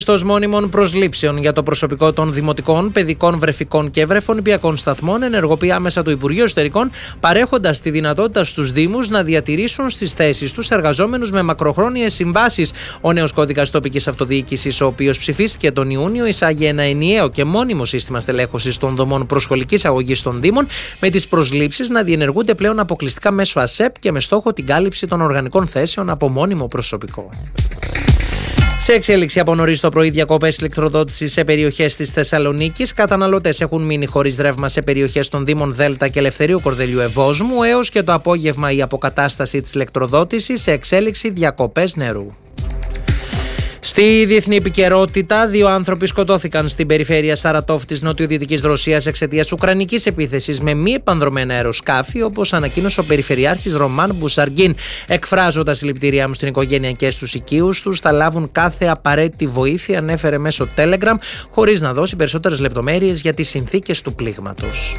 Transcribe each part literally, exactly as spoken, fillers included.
Στος μόνιμων προσλήψεων για το προσωπικό των δημοτικών, παιδικών, βρεφικών και βρεφονιπιακών σταθμών ενεργοποιεί άμεσα το Υπουργείο Εσωτερικών, παρέχοντας τη δυνατότητα στους Δήμους να διατηρήσουν στις θέσεις τους εργαζόμενους με μακροχρόνιες συμβάσεις. Ο νέος κώδικας τοπικής αυτοδιοίκησης, ο οποίος ψηφίστηκε τον Ιούνιο, εισάγει ένα ενιαίο και μόνιμο σύστημα στελέχωσης των δομών προσχολικής αγωγής των Δήμων, με τις προσλήψεις να διενεργούνται πλέον αποκλειστικά μέσω ΑΣΕΠ και με στόχο την κάλυψη των οργανικών θέσεων από μόνιμο προσωπικό. Σε εξέλιξη από νωρίς το πρωί, διακοπές ηλεκτροδότησης σε περιοχές της Θεσσαλονίκης. Καταναλωτές έχουν μείνει χωρίς ρεύμα σε περιοχές των Δήμων Δέλτα και Ελευθερίου Κορδελιού Ευόσμου. Έως και το απόγευμα η αποκατάσταση της ηλεκτροδότησης, σε εξέλιξη διακοπές νερού. Στη διεθνή επικαιρότητα, δύο άνθρωποι σκοτώθηκαν στην περιφέρεια Σαρατόφ της νοτιοδυτικής Ρωσίας εξαιτίας ουκρανικής επίθεσης με μη επανδρωμένα αεροσκάφη, όπως ανακοίνωσε ο Περιφερειάρχης Ρωμάν Μπουσαργίν. Εκφράζω τα συλληπιτήριά μου στην οικογένεια και στους οικείους τους. Θα λάβουν κάθε απαραίτητη βοήθεια, ανέφερε μέσω Telegram, χωρίς να δώσει περισσότερες λεπτομέρειες για τις συνθήκες του πλήγματος.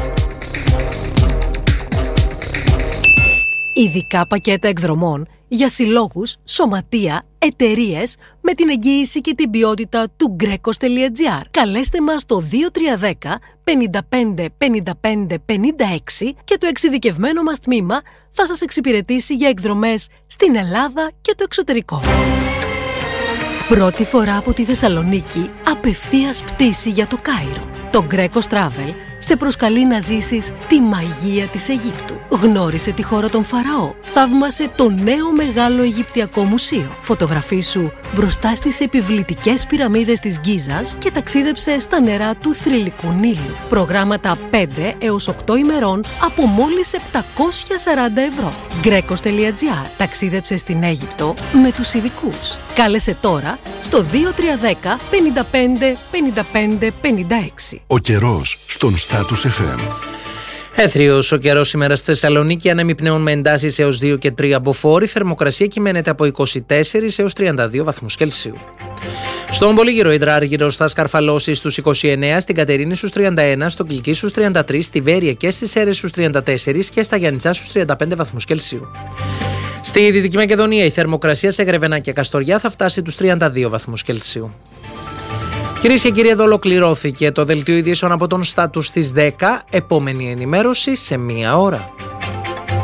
Ειδικά πακέτα εκδρομών για συλλόγους, σωματεία, εταιρείες με την εγγύηση και την ποιότητα του γκρέκος τελεία τζι άρ. Καλέστε μας στο δύο τρία ένα μηδέν πέντε πέντε πέντε πέντε πέντε έξι και το εξειδικευμένο μας τμήμα θα σας εξυπηρετήσει για εκδρομές στην Ελλάδα και το εξωτερικό. Πρώτη φορά από τη Θεσσαλονίκη, απευθείας πτήση για το Κάιρο. Το Greco Travel σε προσκαλεί να ζήσεις τη μαγεία της Αιγύπτου. Γνώρισε τη χώρα των Φαραώ. Θαύμασε το νέο μεγάλο Αιγυπτιακό μουσείο. Φωτογραφίσου μπροστά στις επιβλητικές πυραμίδες της Γκίζας και ταξίδεψε στα νερά του θρυλικού Νείλου. Προγράμματα πέντε έως οκτώ ημερών από μόλις επτακόσια σαράντα ευρώ. γκρέκος τελεία τζι άρ. Ταξίδεψε στην Αίγυπτο με τους ειδικούς. Κάλεσε τώρα στο δύο τρία ένα μηδέν πέντε πέντε πέντε πέντε πέντε έξι. Ο καιρός στον Status εφ εμ. Έθριος ο καιρός σήμερα στη Θεσσαλονίκη, άνεμοι πνέουν με εντάσεις έως δύο και τρία μποφόρ. Η θερμοκρασία κυμαίνεται από είκοσι τέσσερα έως τριάντα δύο βαθμούς Κελσίου. Στον Πολύγυρο Υδράργυρος θα σκαρφαλώσει στους είκοσι εννέα, στην Κατερίνη στους τριάντα ένα, στον Κιλκί στους τριάντα τρία, στη Βέρεια και στις Σέρρες στους τριάντα τέσσερα και στα Γιαννιτσά στους τριάντα πέντε βαθμούς Κελσίου. Στη Δυτική Μακεδονία η θερμοκρασία σε Γρεβενά και Καστοριά θα φτάσει τους τριάντα δύο βαθμούς Κελσίου. Κυρίες και κύριοι, εδώ ολοκληρώθηκε το δελτίο ειδήσεων από τον Status στις δέκα. Επόμενη ενημέρωση σε μία ώρα.